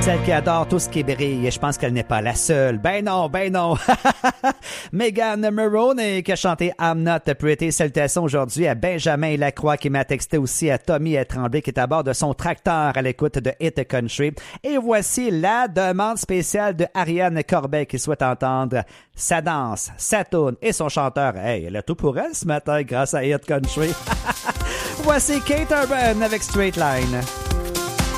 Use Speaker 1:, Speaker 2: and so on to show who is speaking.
Speaker 1: celle qui adore tout ce qui brille, et je pense qu'elle n'est pas la seule. Ben non, ben non. Megan Maroney qui a chanté I'm Not Pretty. Salutations aujourd'hui à Benjamin Lacroix qui m'a texté aussi à Tommy Tremblay qui est à bord de son tracteur à l'écoute de Hit Country. Et voici la demande spéciale de Ariane Corbet qui souhaite entendre sa danse, sa tourne et son chanteur. Hey, elle a tout pour elle ce matin grâce à Hit Country. Voici Kate Urban avec Straight Line.